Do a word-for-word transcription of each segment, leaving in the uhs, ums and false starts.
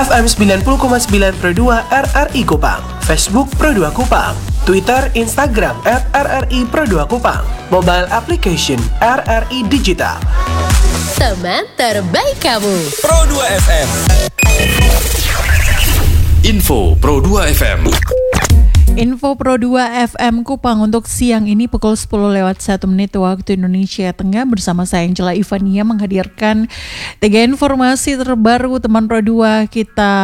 F M sembilan puluh koma sembilan Pro dua R R I Kupang, Facebook Pro dua Kupang, Twitter, Instagram at R R I Pro dua Kupang, mobile application R R I Digital. Teman terbaik kamu, Pro dua F M. Info Pro dua F M. Info Pro dua F M Kupang untuk siang ini pukul sepuluh lewat satu menit waktu Indonesia Tengah, bersama saya Angela Ivania menghadirkan tiga informasi terbaru teman Pro dua. Kita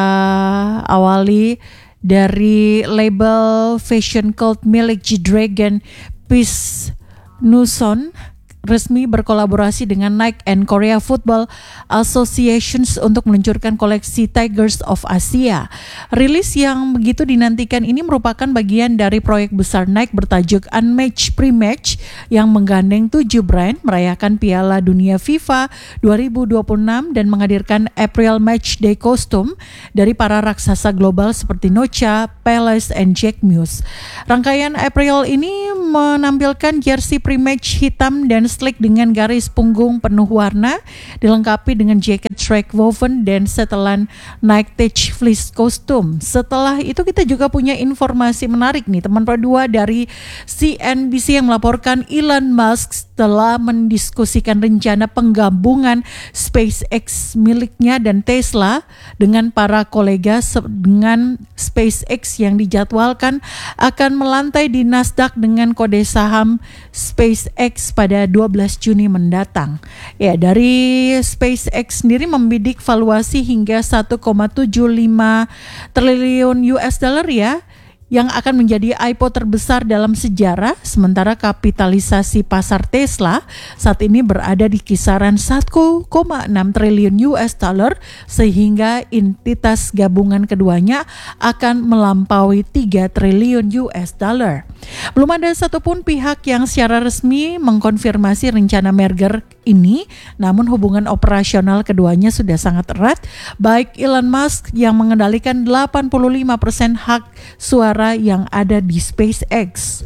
awali dari label fashion cult milik G-Dragon, Peace Nuson resmi berkolaborasi dengan Nike and Korea Football Association untuk meluncurkan koleksi Tigers of Asia. Rilis yang begitu dinantikan ini merupakan bagian dari proyek besar Nike bertajuk Unmatched Pre-Match yang menggandeng tujuh brand merayakan Piala Dunia FIFA dua ribu dua puluh enam dan menghadirkan April Match Day kostum dari para raksasa global seperti Nocha, Palace, and Jack Muse. Rangkaian April ini menampilkan jersey pre-match hitam dan slick dengan garis punggung penuh warna, dilengkapi dengan jaket track woven dan setelan Nike Tech fleece kostum. Setelah itu kita juga punya informasi menarik nih teman Pro dua dari C N B C yang melaporkan Elon Musk telah mendiskusikan rencana penggabungan SpaceX miliknya dan Tesla dengan para kolega dengan SpaceX yang dijadwalkan akan melantai di Nasdaq dengan kode saham SpaceX pada dua belas Juni mendatang. Ya, dari SpaceX sendiri membidik valuasi hingga satu koma tujuh lima triliun U S dollar ya, yang akan menjadi I P O terbesar dalam sejarah, sementara kapitalisasi pasar Tesla saat ini berada di kisaran satu koma enam triliun U S dollar, sehingga entitas gabungan keduanya akan melampaui tiga triliun U S dollar. Belum ada satupun pihak yang secara resmi mengkonfirmasi rencana merger ini, namun hubungan operasional keduanya sudah sangat erat, baik Elon Musk yang mengendalikan delapan puluh lima persen hak suara yang ada di SpaceX.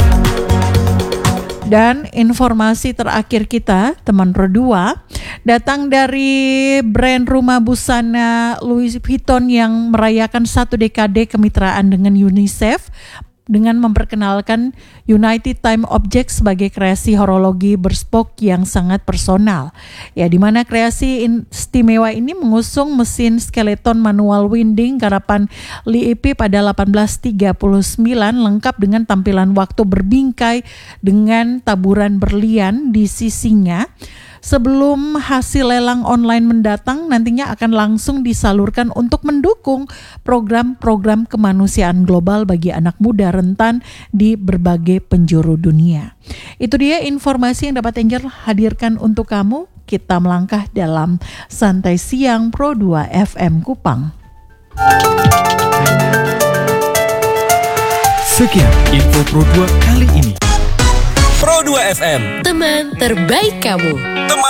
Dan informasi terakhir kita, teman Pro dua, datang dari brand rumah busana Louis Vuitton yang merayakan satu dekade kemitraan dengan UNICEF dengan memperkenalkan United Time Object sebagai kreasi horologi berspok yang sangat personal. Ya, di mana kreasi istimewa ini mengusung mesin skeleton manual winding garapan Li Ip pada delapan belas tiga puluh sembilan, lengkap dengan tampilan waktu berbingkai dengan taburan berlian di sisinya. Sebelum hasil lelang online mendatang nantinya akan langsung disalurkan untuk mendukung program-program kemanusiaan global bagi anak muda rentan di berbagai penjuru dunia. Itu dia informasi yang dapat Angel hadirkan untuk kamu. Kita melangkah dalam Santai Siang Pro dua F M Kupang. Sekian info Pro dua kali ini. Pro dua F M, teman terbaik kamu. Teman